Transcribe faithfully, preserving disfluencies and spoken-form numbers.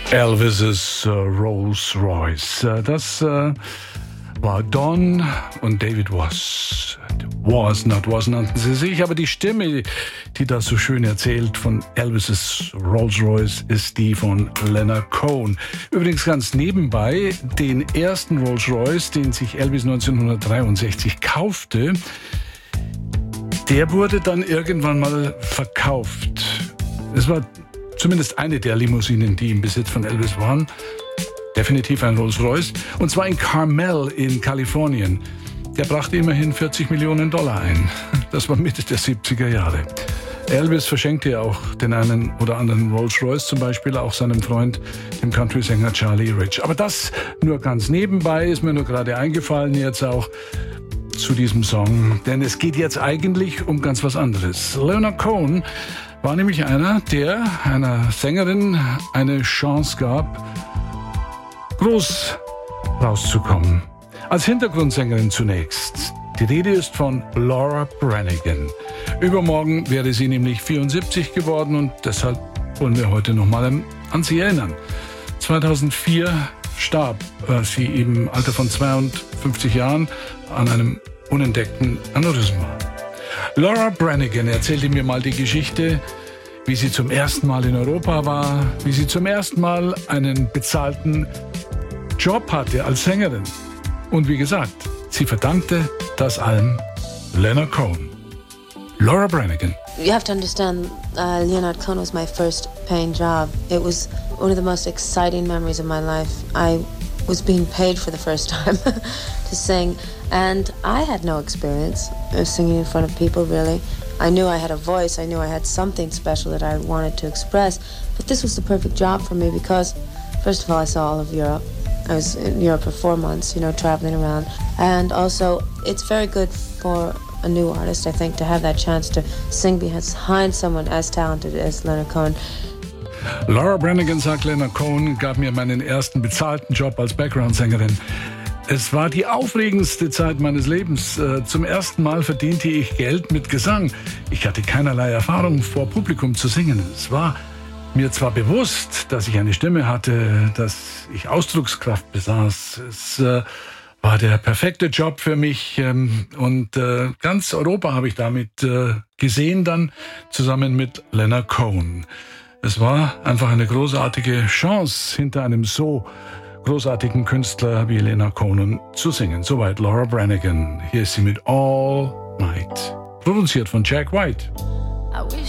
Elvis' uh, Rolls Royce. Uh, das uh, war Don und David Was. Was, not was nannten sie sich, aber die Stimme, die das so schön erzählt von Elvis' Rolls Royce, ist die von Leonard Cohen. Übrigens ganz nebenbei, den ersten Rolls Royce, den sich Elvis neunzehnhundertdreiundsechzig kaufte, der wurde dann irgendwann mal verkauft. Es war zumindest eine der Limousinen, die im Besitz von Elvis waren. Definitiv ein Rolls Royce. Und zwar in Carmel in Kalifornien. Der brachte immerhin vierzig Millionen Dollar ein. Das war Mitte der siebziger Jahre. Elvis verschenkte ja auch den einen oder anderen Rolls Royce, zum Beispiel auch seinem Freund, dem Country-Sänger Charlie Rich. Aber das nur ganz nebenbei, ist mir nur gerade eingefallen jetzt auch zu diesem Song. Denn es geht jetzt eigentlich um ganz was anderes. Leonard Cohen war nämlich einer, der einer Sängerin eine Chance gab, groß rauszukommen. Als Hintergrundsängerin zunächst. Die Rede ist von Laura Branigan. Übermorgen wäre sie nämlich vierundsiebzig geworden und deshalb wollen wir heute nochmal an sie erinnern. zweitausendvier starb äh, sie im Alter von zweiundfünfzig Jahren an einem unentdeckten Aneurysma. Laura Branigan erzählte mir mal die Geschichte, wie sie zum ersten Mal in Europa war, wie sie zum ersten Mal einen bezahlten Job hatte als Sängerin. Und wie gesagt, sie verdankte das allem Leonard Cohen. Laura Branigan. You have to understand, uh, Leonard Cohen was my first paying job. It was one of the most exciting memories of my life. I was being paid for the first time to sing, and I had no experience of singing in front of people, really. I knew I had a voice, I knew I had something special that I wanted to express, but this was the perfect job for me because, first of all, I saw all of Europe. I was in Europe for four months, you know, traveling around. And also, it's very good for a new artist, I think, to have that chance to sing behind someone as talented as Leonard Cohen. Laura Branigan sagt, Leonard Cohen gab mir meinen ersten bezahlten Job als Background-Sängerin. Es war die aufregendste Zeit meines Lebens. Zum ersten Mal verdiente ich Geld mit Gesang. Ich hatte keinerlei Erfahrung, vor Publikum zu singen. Es war mir zwar bewusst, dass ich eine Stimme hatte, dass ich Ausdruckskraft besaß. Es äh, war der perfekte Job für mich ähm, und äh, ganz Europa habe ich damit äh, gesehen dann, zusammen mit Leonard Cohen. Es war einfach eine großartige Chance, hinter einem so großartigen Künstler wie Leonard Cohen zu singen. Soweit Laura Branigan. Hier ist sie mit All Night. Produziert von Jack White.